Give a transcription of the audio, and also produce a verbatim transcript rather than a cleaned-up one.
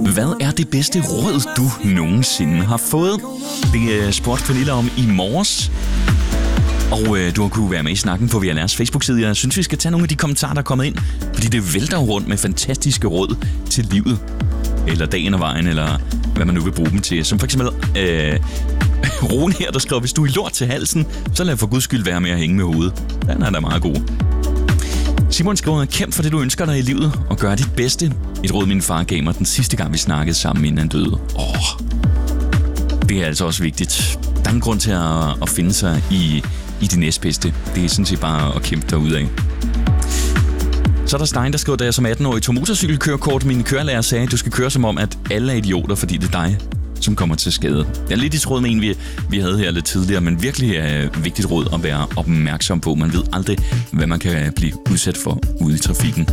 Hvad er det bedste råd, du nogensinde har fået? Det spurgte Pernille om i morges. Og øh, du har kunne være med i snakken på V L R's Facebook-side. Jeg synes, vi skal tage nogle af de kommentarer, der er kommet ind. Fordi det vælter rundt med fantastiske råd til livet. Eller dagen og vejen, eller hvad man nu vil bruge dem til. Som for eksempel øh, Rune her, der skriver, hvis du er lort til halsen, så lad for guds skyld være med at hænge med hovedet. Den er da meget god. Simon skriver, kæmp for det, du ønsker dig i livet, og gør dit bedste. Et råd, min far gav mig den sidste gang, vi snakkede sammen, inden han døde. Åh, det er altså også vigtigt. Der er en grund til at, at finde sig i, i det næstbedste. Det er sådan set bare at kæmpe derudad. Så er der Stein, der skriver, da jeg som atten-årig tog motorcykelkørekort, min kørelærer sagde, at du skal køre som om, at alle er idioter, fordi det er dig, som kommer til skade. Det er lidt i tråd med en, vi, vi havde her lidt tidligere, men virkelig er et vigtigt råd at være opmærksom på. Man ved aldrig, hvad man kan blive udsat for ude i trafikken.